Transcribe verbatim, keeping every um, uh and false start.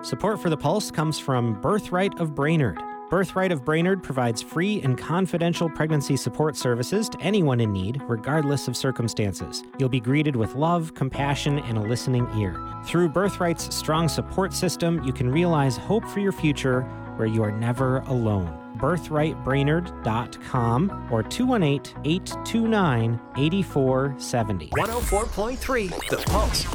Support for The Pulse comes from Birthright of Brainerd. Birthright of Brainerd provides free and confidential pregnancy support services to anyone in need, regardless of circumstances. You'll be greeted with love, compassion, and a listening ear. Through Birthright's strong support system, you can realize hope for your future where you are never alone. birthright brainerd dot com or two one eight, eight two nine, eight four seven zero. one oh four point three The Pulse.